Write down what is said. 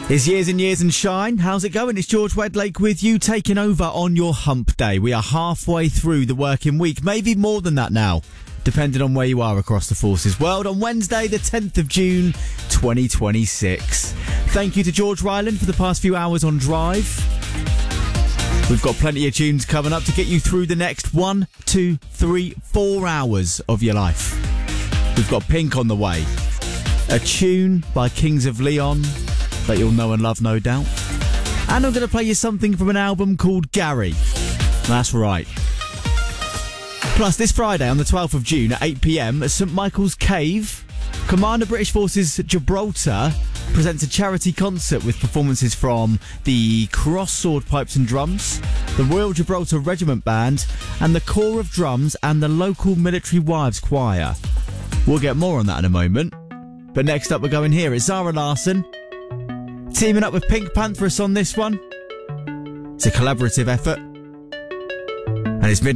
It's Years and Years and Shine. How's it going? It's George Wedlake with you, taking over on your hump day. We are halfway through the working week, maybe more than that now, depending on where you are across the forces world. On Wednesday, the 10th of June, 2026. Thank you to George Ryland for the past few hours on Drive. We've got plenty of tunes coming up to get you through the next 1, 2, 3, 4 hours of your life. We've got Pink on the way. A tune by Kings of Leon that you'll know and love, no doubt. And I'm going to play you something from an album called Gary. That's right. Plus, this Friday on the 12th of June at 8 p.m. at St Michael's Cave, Commander British Forces Gibraltar presents a charity concert with performances from the Cross Sword Pipes and Drums, the Royal Gibraltar Regiment Band, and the Corps of Drums and the local Military Wives Choir. We'll get more on that in a moment. But next up, we're going here. It's Zara Larsson teaming up with Pink Pantheress on this one. It's a collaborative effort. And it's